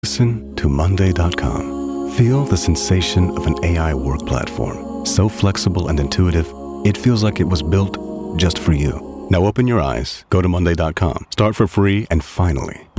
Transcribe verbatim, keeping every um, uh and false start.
Listen to Monday dot com. Feel the sensation of an A I work platform. So flexible and intuitive, it feels like it was built just for you. Now open your eyes, go to Monday dot com, start for free, and finally